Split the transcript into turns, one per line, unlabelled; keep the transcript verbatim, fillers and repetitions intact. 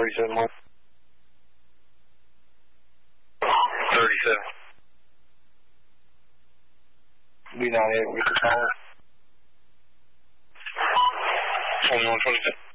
thirty-seven one. thirty-seven. B ninety-eight, we can call it. twenty-one twenty-two.